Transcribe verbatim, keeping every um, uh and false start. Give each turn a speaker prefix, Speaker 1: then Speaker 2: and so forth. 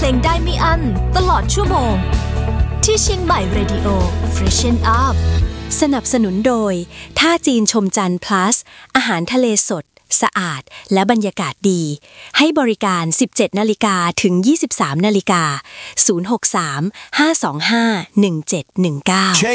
Speaker 1: ลงได้ไม่อั้นตลอดชั่วโมงที่เชียงใหม่ Radio Freshen Up
Speaker 2: สนับสนุนโดยท่าจีนชมจันทร์ plus อาหารทะเลสดสะอาดและบรรยากาศดีให้บริการ สิบเจ็ดนาฬิกา ถึง ยี่สิบสามนาฬิกา ศูนย์ หก สาม ห้า สอง ห้า หนึ่ง เจ็ด หนึ่ง เก้า